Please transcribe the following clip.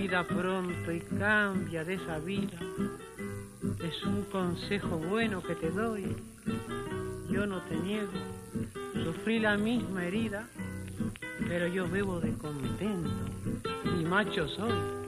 olvida pronto y cambia de esa vida. Es un consejo bueno que te doy, yo no te niego, sufrí la misma herida, pero yo bebo de contento y macho soy.